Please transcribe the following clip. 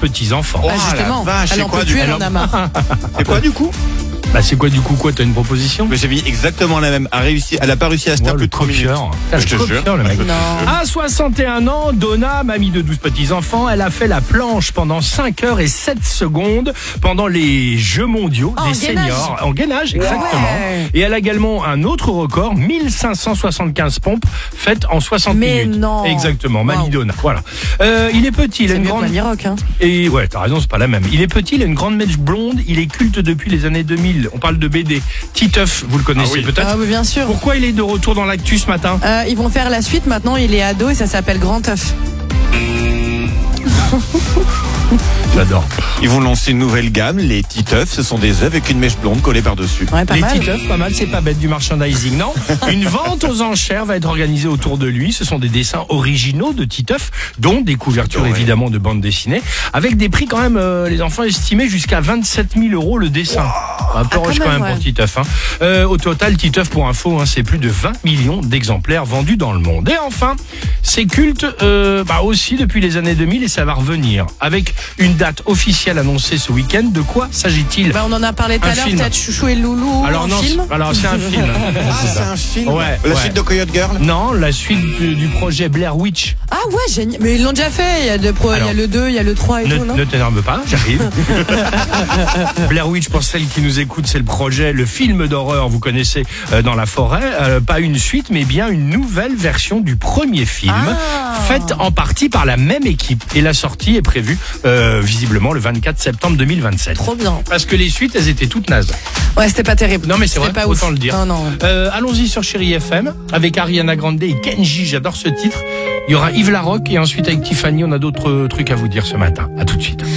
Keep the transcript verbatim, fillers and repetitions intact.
petits-enfants. Bah, Oh, justement, la vache, elle c'est en quoi, peut du plus, elle coup en a marre. C'est quoi du coup? Bah c'est quoi du coup quoi? T'as une proposition? Mais j'ai mis exactement la même. Elle a, réussi, elle a pas réussi à se Oh, faire le plus de trois minutes. copieur. Putain, Je te le jure. copieur, le mec. Non. À soixante et un ans, Donna, mamie de douze petits-enfants, elle a fait la planche pendant cinq heures et sept secondes pendant les Jeux mondiaux Oh, des en gainage. seniors. En gainage, exactement. Ouais. Et elle a également un autre record, mille cinq cent soixante-quinze pompes faites en soixante Mais minutes. non. Exactement, mamie Wow. Donna. Voilà. Euh, il est petit, il a C'est une mieux que grande... Mamie Rock, hein. Et ouais, t'as raison, c'est pas la même. Il est petit, il a une grande mèche blonde, il est culte depuis les années deux mille. On parle de B D. Titeuf, vous le connaissez Ah oui. peut-être. Ah oui, bien sûr. Pourquoi il est de retour dans l'actu ce matin? Euh, ils vont faire la suite maintenant, il est ado et ça s'appelle Grand œuf. J'adore. Ils vont lancer une nouvelle gamme, les Titeuf. Ce sont des œufs avec une mèche blonde collée par-dessus. Ouais, pas Les mal. Titeuf, pas mal, c'est pas bête du merchandising, non? Une vente aux enchères va être organisée autour de lui. Ce sont des dessins originaux de Titeuf, dont des couvertures Ouais. évidemment de bande dessinée, avec des prix quand même, euh, les enfants estimés jusqu'à vingt-sept mille euros le dessin. Un peu Ah, rush quand quand même, même pour ouais. Titeuf. Hein. Euh, au total, Titeuf, pour info, hein, c'est plus de vingt millions d'exemplaires vendus dans le monde. Et enfin, c'est culte euh, bah aussi depuis les années deux mille et ça va revenir. Avec une date officielle annoncée ce week-end, de quoi s'agit-il? Bah, on en a parlé tout Un à l'heure, film. peut-être Chouchou et Loulou. Alors en non, film. c'est- alors c'est un film. Ah, c'est un film. Ouais, La ouais. suite de Coyote Girl. Non, la suite du, du projet Blair Witch. Ah ouais, génial. Mais ils l'ont déjà fait. Il y a, de pro... il y Alors, a le deux, il y a le trois et Ne, tout, non? ne t'énerve pas, j'arrive. Blair Witch, pour celles qui nous écoutent, c'est le projet, le film d'horreur, vous connaissez, euh, dans la forêt. Euh, pas une suite, mais bien une nouvelle version du premier film, Ah. faite en partie par la même équipe. Et la sortie est prévue, euh, visiblement, le vingt-quatre septembre deux mille vingt-sept. Trop bien. Parce que les suites, elles étaient toutes nazes. Ouais, c'était pas terrible. Non mais c'est C'était vrai, pas autant ouf. le dire. Non, non. Euh, allons-y sur Chérie F M avec Ariana Grande et Kenji, j'adore ce titre. Il y aura Yves Larocque et ensuite avec Tiffany, on a d'autres trucs à vous dire ce matin. À tout de suite.